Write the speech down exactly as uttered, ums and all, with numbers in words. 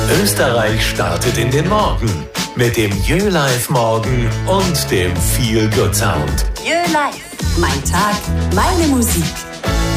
Österreich startet in den Morgen mit dem YöLive Morgen und dem Feel Good Sound. YöLive. Mein Tag, meine Musik.